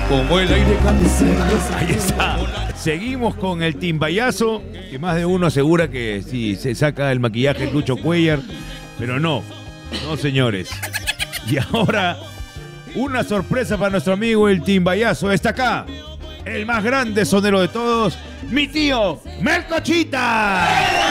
como el aire cansado. Ahí está. Seguimos con el timbayazo, que más de uno asegura que sí, se saca el maquillaje de Lucho Cuellar, pero no, señores. Y ahora, una sorpresa para nuestro amigo el timbayazo. Está acá, el más grande sonero de todos, mi tío Melcochita.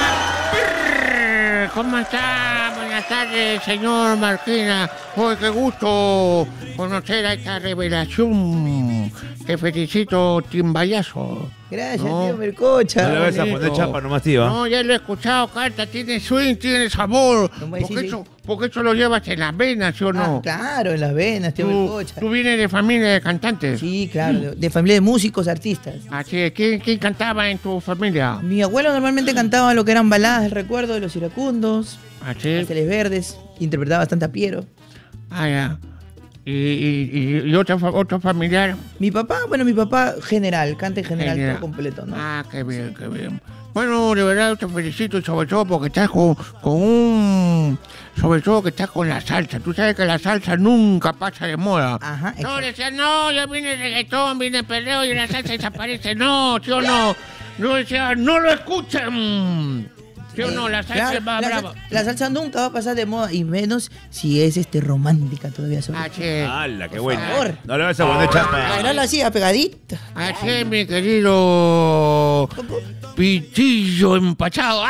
¿Cómo está? Buenas tardes, señor Marquina. Oh, qué gusto conocer a esta revelación. Te felicito, timbayazo. Gracias, tío Melcocha. No le vas a poner chapa nomás, tío. No, ya lo he escuchado, Carta. Tiene swing, tiene sabor. No me decís- Porque eso lo llevas en las venas, ¿sí o no? Ah, claro, en las venas, tío Melcocha. Tú vienes de familia de cantantes. Sí, claro, de familia de músicos, artistas. Así es. ¿Quién cantaba en tu familia? Mi abuelo normalmente cantaba lo que eran baladas del recuerdo de los iracundos, Así. Pasteles Verdes, interpretaba bastante a Piero. Ah, ya. ¿Y otro familiar? Mi papá general, canta en general, todo completo, ¿no? Ah, qué bien, qué bien. Bueno, de verdad te felicito, sobre todo porque estás con un... Sobre todo que estás con la salsa. Tú sabes que la salsa nunca pasa de moda. Ajá, No, exacto. decían, no, ya viene el reggaetón, viene el perreo y la salsa desaparece. No, ¿sí o no? No decía, no lo escuchen. ¿Sí o no? La salsa Claro, es más brava. la salsa nunca va a pasar de moda, y menos si es romántica todavía. Sobre Así es. ¡Hala, qué Por bueno! favor. No le vas a poner chapa. Bailalo así, apegadita. Así es, mi querido pichillo empachado.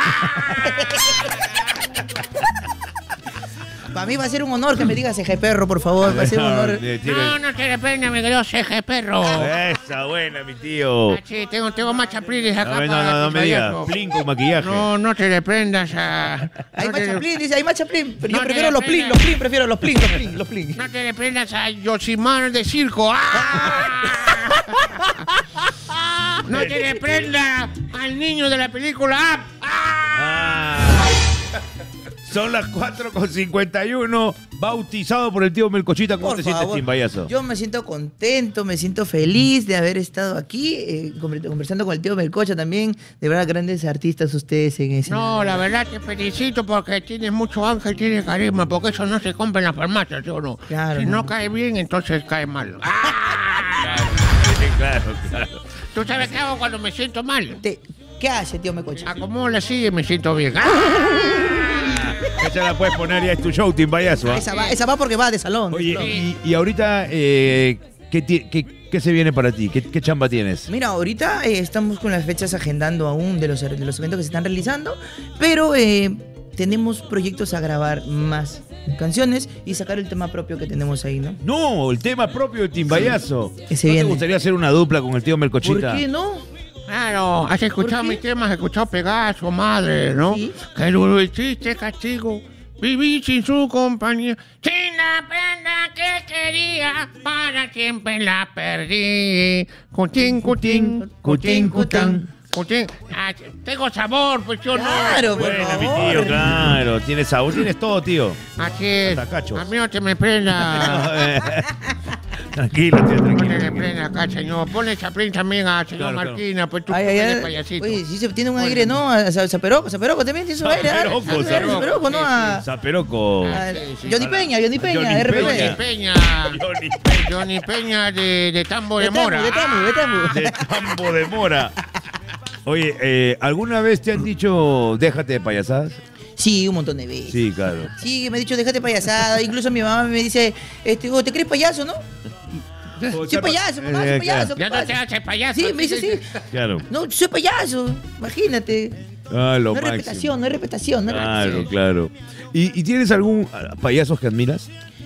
Para mí va a ser un honor que me digas eje perro, por favor. Va a ser un honor. No te depende, mi querido ceje perro. Esa buena, mi tío. Sí, tengo más chaplines acá. No me digas. Plin con maquillaje. No te desprendas a... Hay no más te- chaplín, dice, hay más chaplín. Pero No yo te prefiero los plin, desprendas. prefiero los plin. No te desprendas a Yosimar de circo. No te desprendas al niño de la película Up. Son las 4:51, bautizado por el tío Melcochita. ¿Cómo Por te sientes, favor. timbayazo? Yo me siento contento, me siento feliz de haber estado aquí, conversando con el tío Melcocha también. De verdad, grandes artistas ustedes en ese. No, la verdad te felicito porque tienes mucho ángel, tienes carisma, porque eso no se compra en la farmacia, ¿sí o no? Claro, Si no no. cae bien, entonces cae mal. Claro. ¿Tú sabes qué hago cuando me siento mal? ¿Qué hace, tío Melcocha? Acomodo la silla y me siento bien. Esa la puedes poner ya, es tu show, timbayazo. ¿Ah? Esa va porque va de salón. Oye, y ahorita, ¿qué se viene para ti? ¿Qué chamba tienes? Mira, ahorita estamos con las fechas agendando aún de los eventos que se están realizando, pero tenemos proyectos a grabar más canciones y sacar el tema propio que tenemos ahí, ¿no? No, el tema propio del timbayazo. que se ¿No te viene. gustaría hacer una dupla con el tío Melcochita? ¿Por qué no? Claro, has escuchado mis temas, has escuchado Pegaso, madre, ¿no? Sí. Que duro el triste castigo, viví sin su compañía, sin la prenda que quería, para siempre la perdí. Cutín, cutín, cutín, cutín, cutín. Ah, tengo sabor, pues yo Claro, no. por Buena, mi favor. tío, claro. Tienes sabor, tienes todo, tío. Así es. Hasta cachos. A mí no te me prenda. Tranquilo, tío, No te tranquilo. me prenda acá, señor. Ponle chaplín también a señor Claro, Marquina, pues tú Ay, eres ay. payasito. Oye, sí se tiene un aire, ¿no? A Zaperoco también tiene su aire. ¿ah? Zaperoco, ¿no? A Zaperoco. Johnny Peña, Johnny RPP. Peña. Johnny Johnny Peña de Tambo de Mora. De Tamu. de Tambo de Mora. Oye, ¿alguna vez te han dicho déjate de payasadas? Sí, un montón de veces. Sí, claro. Sí, me ha dicho, déjate payasada. Incluso mi mamá me dice, oh, ¿te crees payaso, no? Soy payaso, mamá, soy payaso. ¿qué Ya no pasa? te haces payaso. Sí, me dice, sí. Claro. No, soy payaso, imagínate. Ah, lo No hay máximo. respetación, no hay respetación. No hay Claro, respetación. claro. ¿Y tienes algún payaso que admiras?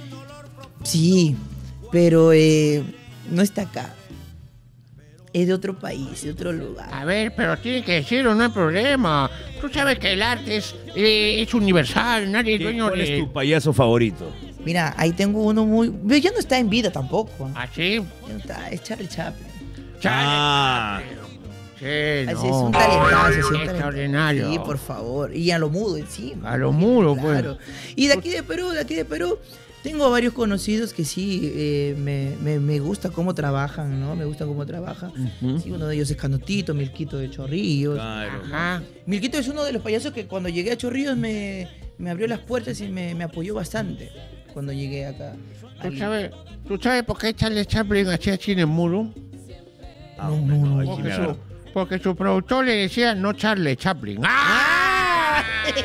Sí, pero no está acá. Es de otro país, de otro lugar. A ver, pero tiene que decirlo, no hay problema. Tú sabes que el arte es universal, nadie es dueño ¿Cuál es de... tu payaso favorito? Mira, ahí tengo uno muy... Pero ya no está en vida tampoco. ¿Así? Ya no está, es Charlie Chaplin. Ah. Sí, Así no. es un talentazo, es un talentazo. Extraordinario. Sí, por favor. Y a lo mudo encima. A lo mudo, pues. Claro. Y de aquí de Perú, tengo varios conocidos que sí me gusta cómo trabajan, ¿no? Me gusta cómo trabajan. Sí, uno de ellos es Canotito, Milquito de Chorrillos. Claro. Ajá. Milquito es uno de los payasos que cuando llegué a Chorrillos me abrió las puertas y me apoyó bastante. cuando llegué acá. ¿Tú sabes por qué Charlie Chaplin hacía cine en mudo? No. Ahí sí me agarró. Porque su productor le decía no Charlie Chaplin. ¡Ah!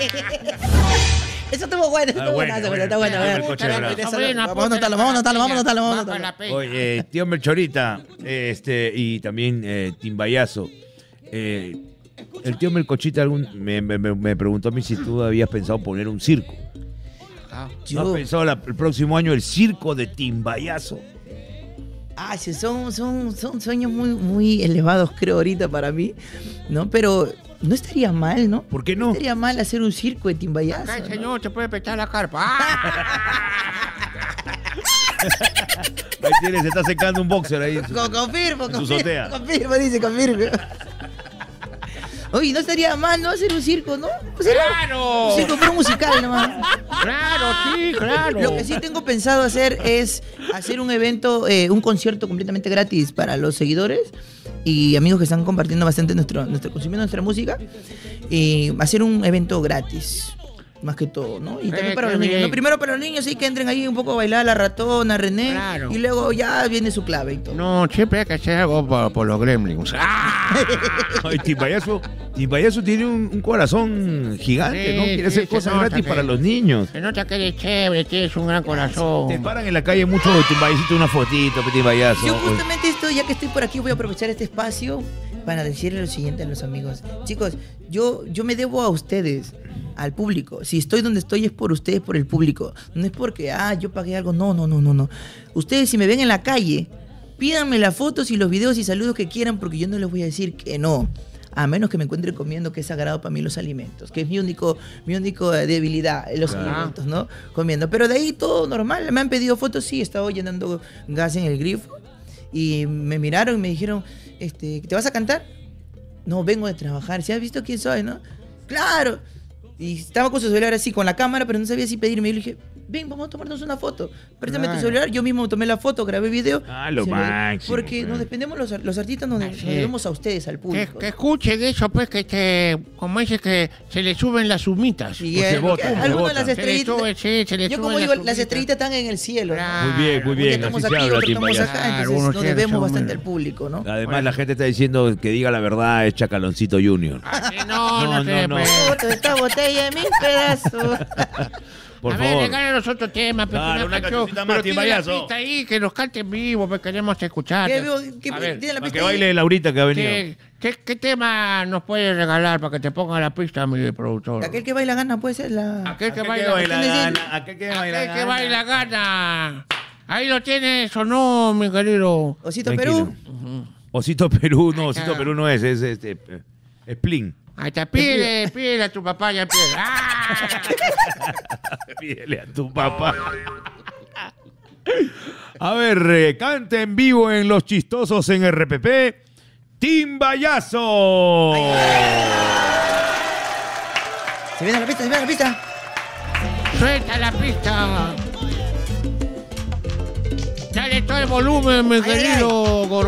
Eso estuvo bueno, Ah, estuvo buenazo, bueno, está bueno. bueno. bueno. Coche bravo. Vamos a anotarlo. Oye, tío Melchorita, y también Timbayazo. El tío Melcochita me preguntó a mí si tú habías pensado poner un circo. ¿No has pensado el próximo año el circo de Timbayazo? Sí, son sueños muy elevados, creo, ahorita para mí, ¿no? Pero no estaría mal, ¿no? ¿Por qué no? No estaría mal hacer un circo de Timbayazo. Acá el ¿no? señor te puede prestar la carpa. ¡Ah! Ahí tienes, se está secando un boxer ahí. Confirmo, en su azotea. confirmo. Oye, no estaría mal, ¿no? Hacer un circo, ¿no? ¡Claro! Un circo, pero musical nomás. Claro, sí, claro. Lo que sí tengo pensado hacer es hacer un evento, un concierto completamente gratis para los seguidores y amigos que están compartiendo bastante consumiendo nuestra música. Y hacer un evento gratis. Más que todo, ¿no? Y también para los niños. ¿No? Primero para los niños, sí, que entren ahí un poco a bailar la ratona, René. Claro. Y luego ya viene su clave y todo. No, siempre hay que hacer algo por los gremlins. ¡Ah! Ay, Timbayazo tiene un corazón gigante, Sí, ¿no? Quiere sí, hacer se cosas nota gratis que- para los niños. Se nota que eres chévere, tienes un gran Te corazón. paran en la calle mucho Timbayacito, una fotito, Timbayazo. Yo justamente esto, ya que estoy por aquí, voy a aprovechar este espacio para decirle lo siguiente a los amigos. Chicos, yo me debo a ustedes, al público. Si estoy donde estoy es por ustedes, por el público. No es porque, yo pagué algo. No. Ustedes si me ven en la calle, pídanme las fotos y los videos y saludos que quieran porque yo no les voy a decir que no. A menos que me encuentre comiendo, que es sagrado para mí los alimentos, que es mi único debilidad, los alimentos, ¿no? Comiendo. Pero de ahí todo normal. Me han pedido fotos, sí, he estado llenando gas en el grifo. Y me miraron y me dijeron, ¿te vas a cantar? No, vengo de trabajar. ¿Sí has visto quién soy, no? ¡Claro! Y estaba con su celular así, con la cámara, pero no sabía si pedirme. Y le dije, ven, vamos a tomarnos una foto. Préstame tu celular. Yo mismo tomé la foto, grabé video. Lo Se máximo. Porque nos dependemos los artistas, nos debemos a ustedes, al Que público. escuchen eso, pues, como dice que se le suben las sumitas. Y se vota, se algunas vota. de las Se le estrellitas. sube, sí, se le Yo suben como digo, las sumitas. estrellitas están en el cielo. ¿no? Claro. Muy bien, Un día así estamos se aquí, habla, otro estamos Timbayazo. acá, Claro, entonces uno nos quiere debemos ser bastante humilde. al público, ¿no? Además, la gente está diciendo que diga la verdad es Chacaloncito Junior. Ah, sí, no, No. Esta botella en mil pedazos. Por a ver, favor. regalen los otros temas, pero Dale, una cancioncita más, pero tiene la Timbayazo. pista ahí, que nos canten vivo, pues queremos escuchar. A ver, Tiene la Para que pista ahí. baile Laurita que ha venido. ¿qué tema nos puedes regalar para que te ponga la pista, mi productor? Aquel que baila gana puede ser la... Aquel que Aquel baila, que baila ¿quién es él? gana, aquel que baila aquel que gana. baila gana. Ahí lo tienes o no, mi querido. Osito Tranquilo. Perú. Osito Perú, no, Osito está. Perú no es Splin. Ahí está, pídele a tu papá ya pídele. ¡Ah! Pídele a tu papá. A ver, canta en vivo en Los Chistosos en RPP, Timbayazo. Se viene la pista. Suelta la pista. Dale todo el volumen, mi Ay, querido Gorgón.